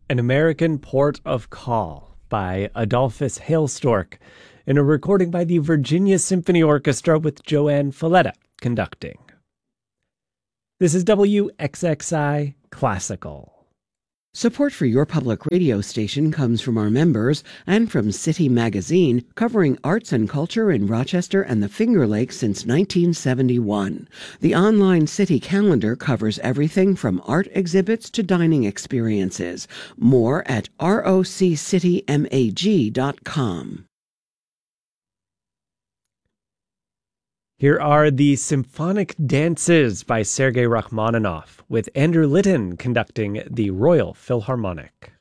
An American Port of Call by Adolphus Hailstork, in a recording by the Virginia Symphony Orchestra with Joanne Falletta conducting. This is WXXI Classical. Support for your public radio station comes from our members and from City Magazine, covering arts and culture in Rochester and the Finger Lakes since 1971. The online City calendar covers everything from art exhibits to dining experiences. More at roccitymag.com. Here are the Symphonic Dances by Sergei Rachmaninoff, with Andrew Litton conducting the Royal Philharmonic.